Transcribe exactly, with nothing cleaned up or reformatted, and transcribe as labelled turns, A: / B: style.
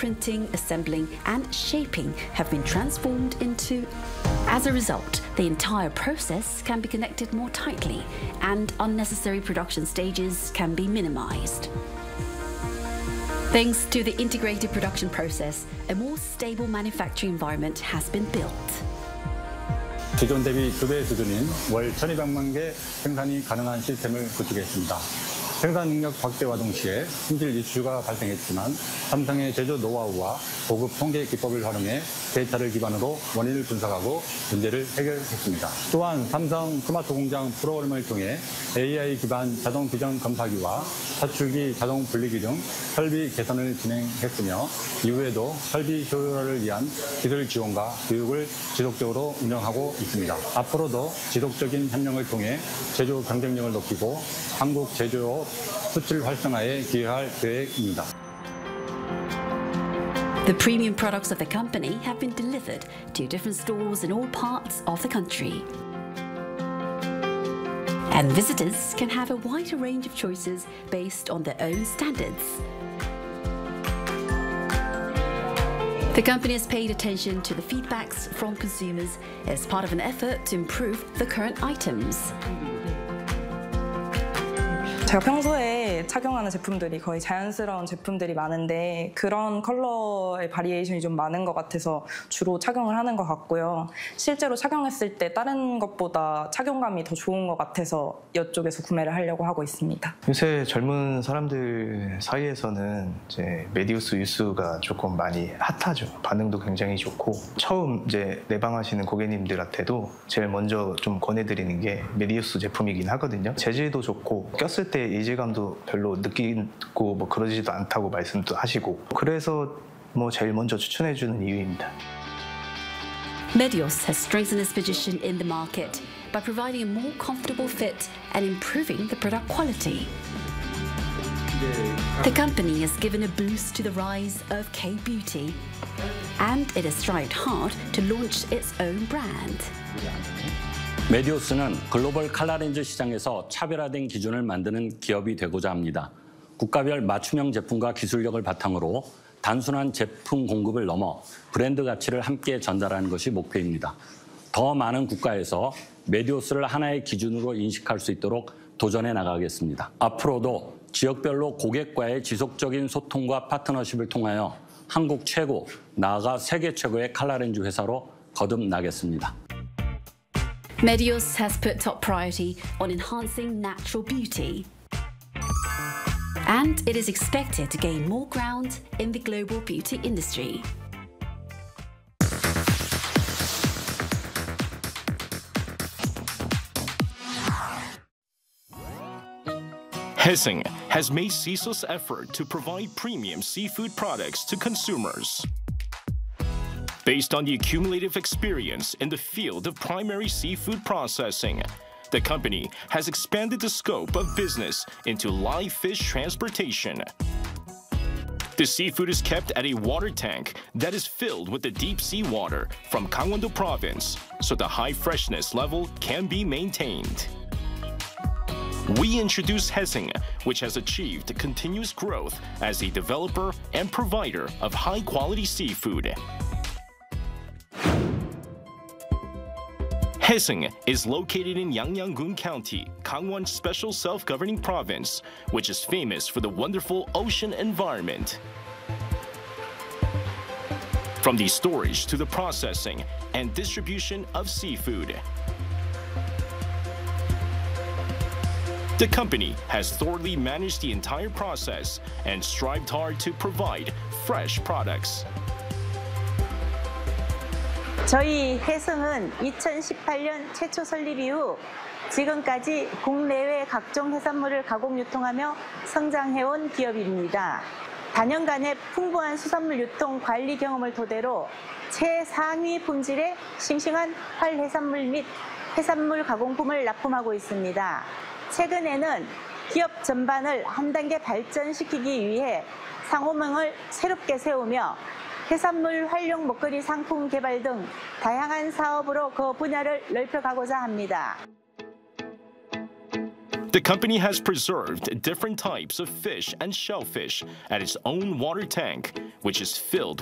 A: printing, assembling, and shaping have been transformed into. As a result, the entire process can be connected more tightly, and unnecessary production stages can be minimized. Thanks to the integrated production process, a more stable manufacturing environment has been built.
B: 기존 대비 두 배 수준인 월 천이백만 개 생산이 가능한 시스템을 구축했습니다. 생산 능력 확대와 동시에 품질 이슈가 발생했지만 삼성의 제조 노하우와 고급 통계 기법을 활용해 데이터를 기반으로 원인을 분석하고 문제를 해결했습니다. 또한 삼성 스마트 공장 프로그램을 통해 에이아이 기반 자동 비전 검사기와 사출기 자동 분리기 등 설비 개선을 진행했으며 이후에도 설비 효율화를 위한 기술 지원과 교육을 지속적으로 운영하고 있습니다. 앞으로도 지속적인 협력을 통해 제조 경쟁력을 높이고 한국 제조업 수출 활성화에 기여할 계획입니다.
A: The premium products of the company have been delivered to different stores in all parts of the country. And visitors can have a wider range of choices based on their own standards. The company has paid attention to the feedbacks from consumers as part of an effort to improve the current items.
C: 제가 평소에 착용하는 제품들이 거의 자연스러운 제품들이 많은데 그런 컬러의 바리에이션이 좀 많은 것 같아서 주로 착용을 하는 것 같고요. 실제로 착용했을 때 다른 것보다 착용감이 더 좋은 것 같아서 이쪽에서 구매를 하려고 하고 있습니다.
D: 요새 젊은 사람들 사이에서는 이제 메디우스 유스가 조금 많이 핫하죠. 반응도 굉장히 좋고 처음 이제 내방하시는 고객님들한테도 제일 먼저 좀 권해드리는 게 메디우스 제품이긴 하거든요. 재질도 좋고 꼈을 때 이질감도 별로 느끼고 뭐 그러지도 않다고 말씀도 하시고 그래서 뭐 제일 먼저 추천해주는 이유입니다.
A: Medios has strengthened its position in the market by providing a more comfortable fit and improving the product quality. The company has given a boost to the rise of K-beauty, and it has strived hard to launch its own brand.
E: 메디오스는 글로벌 칼라렌즈 시장에서 차별화된 기준을 만드는 기업이 되고자 합니다. 국가별 맞춤형 제품과 기술력을 바탕으로 단순한 제품 공급을 넘어 브랜드 가치를 함께 전달하는 것이 목표입니다. 더 많은 국가에서 메디오스를 하나의 기준으로 인식할 수 있도록 도전해 나가겠습니다. 앞으로도 지역별로 고객과의 지속적인 소통과 파트너십을 통하여 한국 최고, 나아가 세계 최고의 칼라렌즈 회사로 거듭나겠습니다.
A: Medios has put top priority on enhancing natural beauty, and it is expected to gain more ground in the global beauty industry.
F: Hessing has made ceaseless effort to provide premium seafood products to consumers. Based on the accumulative experience in the field of primary seafood processing, the company has expanded the scope of business into live fish transportation. The seafood is kept at a water tank that is filled with the deep sea water from Gangwon-do province, so the high freshness level can be maintained. We introduced Hessing, which has achieved continuous growth as a developer and provider of high-quality seafood. Hessing is located in Yangnam-gun County, Gangwon Special Self-Governing Province, which is famous for the wonderful ocean environment. From the storage to the processing and distribution of seafood, the company has thoroughly managed the entire process and strived hard to provide fresh products.
G: 저희 해성은 이천십팔 년 최초 설립 이후 지금까지 국내외 각종 해산물을 가공 유통하며 성장해온 기업입니다. 다년간의 풍부한 수산물 유통 관리 경험을 토대로 최상위 품질의 싱싱한 활해산물 및 해산물 가공품을 납품하고 있습니다. 최근에는 기업 전반을 한 단계 발전시키기 위해 상호명을 새롭게 세우며 해산물 활용 먹거리 상품 개발 등 다양한 사업으로 그 분야를 넓혀가고자 합니다.
F: The company has preserved different types of fish and shellfish at its own water tank, which is filled